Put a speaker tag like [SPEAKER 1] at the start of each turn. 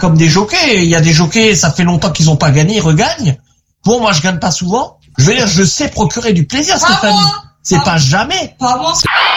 [SPEAKER 1] comme des jockeys. Il y a des jockeys, ça fait longtemps qu'ils ont pas gagné, ils regagnent. Bon, moi, je gagne pas souvent. Je veux dire, je sais procurer du plaisir, Stéphanie. C'est pas jamais.
[SPEAKER 2] Pas moi.